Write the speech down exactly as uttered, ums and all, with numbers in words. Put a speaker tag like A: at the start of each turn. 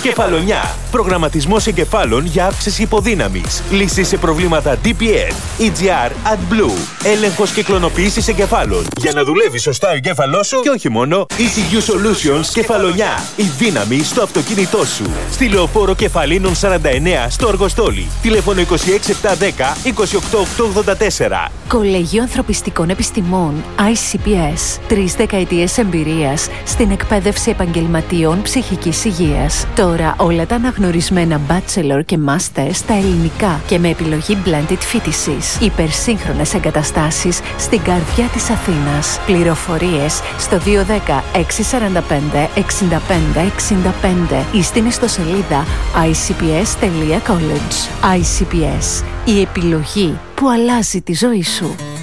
A: Κεφαλονιά. Προγραμματισμός εγκεφάλων για αύξηση υποδύναμης. Λύσεις σε προβλήματα ντι πι εφ, ι τζι αρ, AdBlue. Έλεγχος και κλωνοποίησης εγκεφάλων. Για να δουλεύει σωστά ο εγκέφαλός σου και όχι μόνο. ι σι γιου Solutions Κεφαλονιά. Η δύναμη στο αυτοκίνητό σου. Στη Λεωφόρο Κεφαλίνων σαράντα εννέα στο Αργοστόλι. Τηλέφωνο είκοσι έξι επτακόσια δέκα είκοσι οκτώ οκτακόσια ογδόντα τέσσερα.
B: Κολέγιο Ανθρωπιστικών Επιστημών άι σι πι ες. Τρεις δεκαετίες εμπειρίας στην εκπαίδευση επαγγελματιών ψυχικής υγείας. Τώρα όλα τα αναγνωρισμένα bachelor και master στα ελληνικά και με επιλογή blended φοιτησης. Υπερσύγχρονες εγκαταστάσεις στην καρδιά της Αθήνας. Πληροφορίες στο δύο ένα μηδέν έξι τέσσερα πέντε έξι πέντε έξι πέντε ή στην ιστοσελίδα άι σι πι ες τελεία college. άι σι πι ες. Η επιλογή που αλλάζει τη ζωή σου.